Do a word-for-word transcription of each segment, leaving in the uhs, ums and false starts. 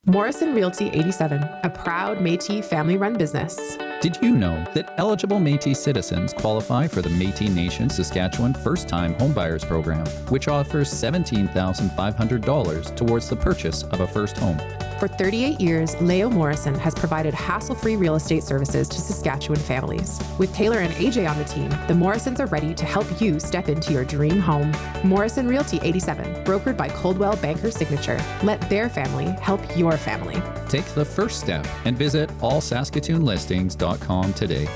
Morrison Realty eighty-seven, a proud Métis family-run business. Did you know that eligible Métis citizens qualify for the Métis Nation Saskatchewan First-Time Homebuyers Program, which offers seventeen thousand five hundred dollars towards the purchase of a first home? For thirty-eight years, Leo Morrison has provided hassle-free real estate services to Saskatchewan families. With Taylor and A J on the team, the Morrisons are ready to help you step into your dream home. Morrison Realty eighty-seven, brokered by Coldwell Banker Signature. Let their family help your family. Take the first step and visit all saskatoon listings dot com today.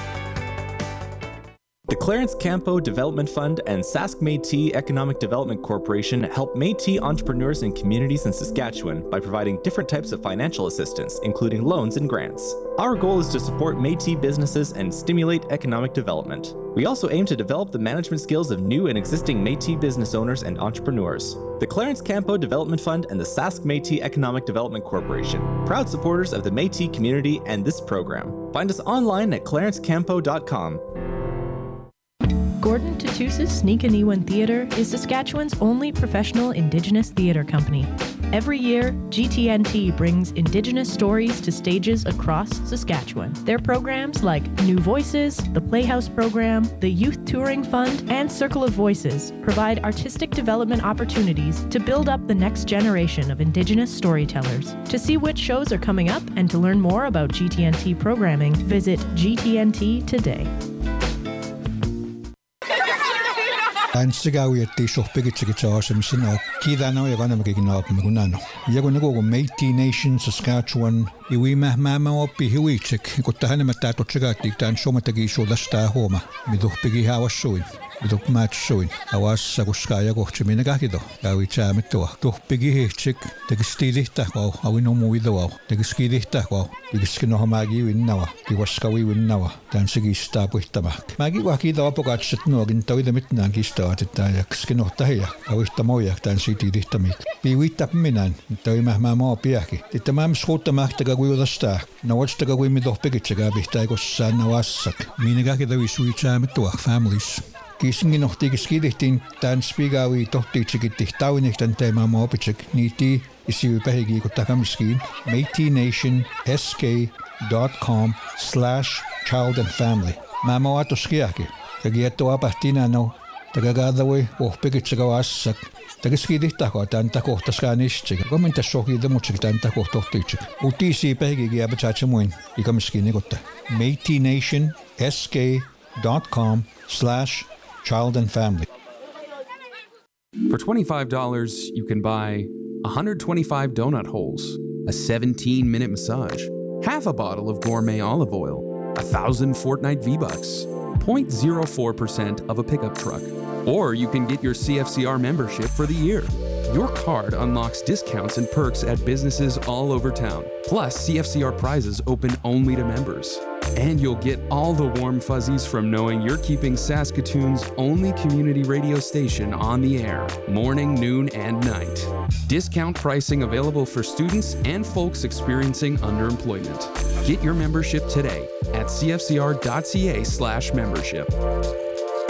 The Clarence Campo Development Fund and Sask Métis Economic Development Corporation help Métis entrepreneurs and communities in Saskatchewan by providing different types of financial assistance, including loans and grants. Our goal is to support Métis businesses and stimulate economic development. We also aim to develop the management skills of new and existing Métis business owners and entrepreneurs. The Clarence Campo Development Fund and the Sask Métis Economic Development Corporation, proud supporters of the Métis community and this program. Find us online at clarence campo dot com. Gordon Tatusis Sneakaniwan Theatre is Saskatchewan's only professional Indigenous theatre company. Every year, G T N T brings Indigenous stories to stages across Saskatchewan. Their programs like New Voices, the Playhouse Program, the Youth Touring Fund, and Circle of Voices provide artistic development opportunities to build up the next generation of Indigenous storytellers. To see which shows are coming up and to learn more about G T N T programming, visit G T N T today. Ansigawi at tiso pigitsigitawasam sino kidano yaganam giginapmagunano. Yagunago Métis Nation Saskatchewan iwi mahmama opi hiwichik ikutahana matato chigati tan somatagi sodasta homa miduh pigi hawasuin miduk matsuin awas saguskaya gochminagakido gawi chamitoa tuh pigi hichik tegistidihta wow awino muido tegiskidihta wow tegiskino hamagi winnawa kiwaskawi winnawa tan sigista puhtama magi wakida apokatsit no gintawi mitnan kistaatita ja skinohtahia awista moja tan sitidihtamik piwitap minan tawi mahmama opiaki titamam skuttamahtaga guudasta nawatstaga guimidoh pigitsaga bihtaikossa nawassak minagakidawi suichamitoa families Kisingin of tigiskidihtin tan spigawi tohtichikitih tawinihtan tema mopichik niti isiwi pahigi kutakamiskin Métis Nation S K dot com slash child and family. Mama watoskiaki. Kagieto apahtina no tagagadawi ohpikitsagawasak. Tagiskidihtaho tan takohtaskanishchik. Kominta sohidamuchik tan takohtohtichik. Utisi pahigi giabachachamuin ikamiskinigutta. Métis Nation S K dot com slash child and family. For twenty-five dollars, you can buy one hundred twenty-five donut holes, a seventeen minute massage, half a bottle of gourmet olive oil, one thousand Fortnite V-Bucks, zero point zero four percent of a pickup truck. Or you can get your C F C R membership for the year. Your card unlocks discounts and perks at businesses all over town. Plus, C F C R prizes open only to members. And you'll get all the warm fuzzies from knowing you're keeping Saskatoon's only community radio station on the air, morning, noon, and night. Discount pricing available for students and folks experiencing underemployment. Get your membership today at c f c r dot c a slash membership.